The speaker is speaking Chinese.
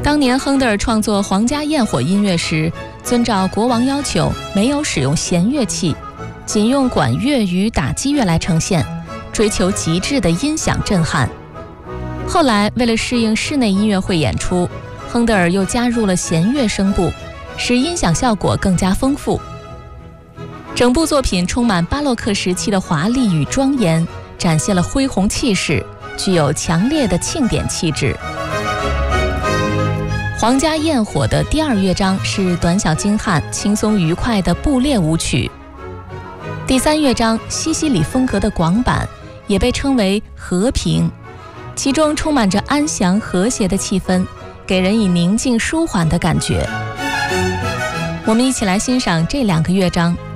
当年亨德尔创作《皇家焰火》音乐时，遵照国王要求，没有使用弦乐器，仅用管乐与打击乐来呈现，追求极致的音响震撼。后来为了适应室内音乐会演出，亨德尔又加入了弦乐声部，使音响效果更加丰富。整部作品充满巴洛克时期的华丽与庄严，展现了恢宏气势，具有强烈的庆典气质。《皇家焰火》的第2乐章是短小精悍、轻松愉快的布列舞曲。第3乐章西西里风格的广板，也被称为和平，其中充满着安详和谐的气氛，给人以宁静舒缓的感觉。我们一起来欣赏这2个乐章。